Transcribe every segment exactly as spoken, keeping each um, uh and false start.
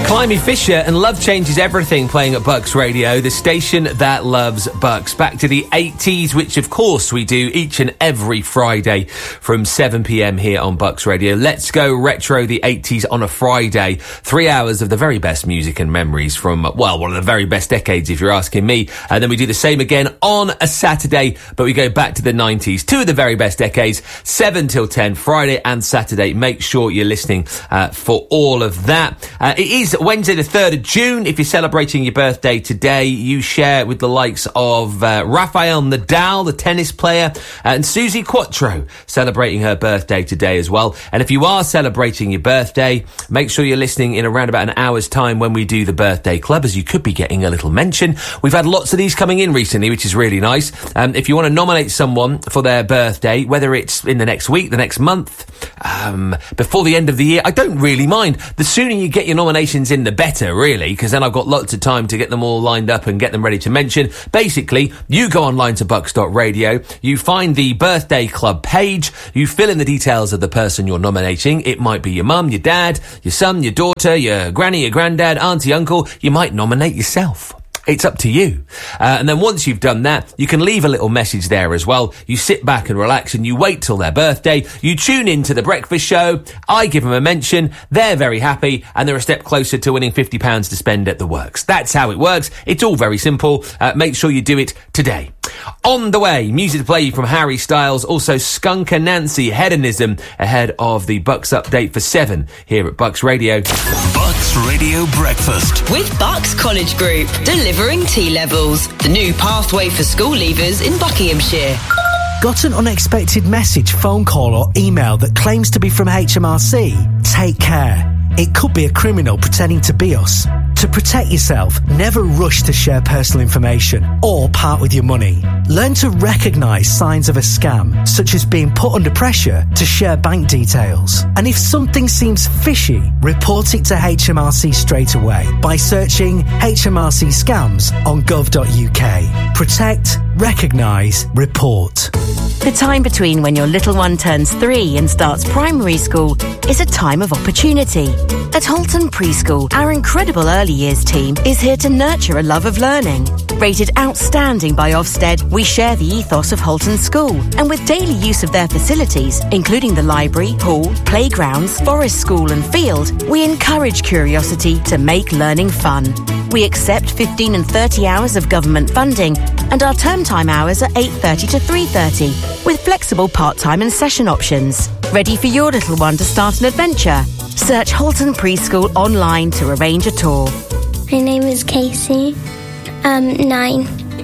Climby Fisher and Love Changes Everything playing at Bucks Radio, the station that loves Bucks. Back to the eighties, which of course we do each and every Friday from seven p.m. here on Bucks Radio. Let's go retro the eighties on a Friday. Three hours of the very best music and memories from, well, one of the very best decades if you're asking me. And then we do the same again on a Saturday, but we go back to the nineties. Two of the very best decades, seven till ten, Friday and Saturday. Make sure you're listening uh, for all of that. Uh, it is Wednesday the third of June. If you're celebrating your birthday today, you share with the likes of uh, Rafael Nadal, the tennis player, and Susie Quattro celebrating her birthday today as well. And if you are celebrating your birthday, make sure you're listening in around about an hour's time when we do the birthday club, as you could be getting a little mention. We've had lots of these coming in recently, which is really nice. Um, if you want to nominate someone for their birthday, whether it's in the next week, the next month, um, before the end of the year, I don't really mind. The sooner you get your nominations in, the better, really, because then I've got lots of time to get them all lined up and get them ready to mention. Basically, you go online to bucks dot radio, you find the birthday club page, you fill in the details of the person you're nominating. It might be your mum, your dad, your son, your daughter, your granny, your granddad, auntie, uncle. You might nominate yourself. It's up to you. Uh, and then once you've done that, you can leave a little message there as well. You sit back and relax and you wait till their birthday. You tune in to the breakfast show. I give them a mention. They're very happy and they're a step closer to winning fifty pounds to spend at the works. That's how it works. It's all very simple. Uh, make sure you do it today. On the way, music to play you from Harry Styles, also Skunk and Nancy, Hedonism, ahead of the Bucks update for seven here at Bucks Radio. Bucks Radio Breakfast. With Bucks College Group, delivering T-levels, the new pathway for school leavers in Buckinghamshire. Got an unexpected message, phone call or email that claims to be from H M R C? Take care. It could be a criminal pretending to be us. To protect yourself, never rush to share personal information or part with your money. Learn to recognise signs of a scam, such as being put under pressure to share bank details. And if something seems fishy, report it to H M R C straight away by searching H M R C scams on gov dot u k. Protect, recognise, report. The time between when your little one turns three and starts primary school is a time of opportunity. At Holton Preschool, our incredible early years team is here to nurture a love of learning. Rated outstanding by Ofsted, we share the ethos of Holton School, and with daily use of their facilities, including the library, hall, playgrounds, forest school and field, we encourage curiosity to make learning fun. We accept fifteen and thirty hours of government funding, and our term time hours are eight thirty to three thirty, with flexible part-time and session options. Ready for your little one to start an adventure? Search Holton Preschool online to arrange a tour. My name is Casey. Um, nine.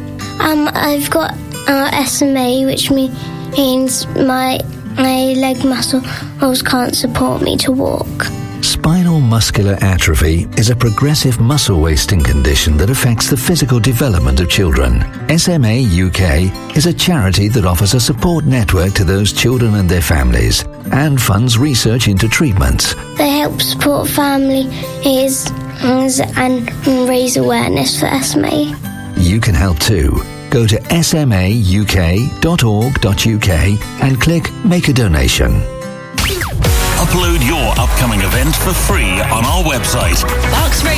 Um, I've got uh, S M A, which means my my leg muscles can't support me to walk. Spinal muscular atrophy is a progressive muscle wasting condition that affects the physical development of children. S M A U K is a charity that offers a support network to those children and their families and funds research into treatments. They help support families and raise awareness for S M A. You can help too. Go to s m a u k dot org dot u k and click Make a Donation. Upload your upcoming event for free on our website. Bucks Radio.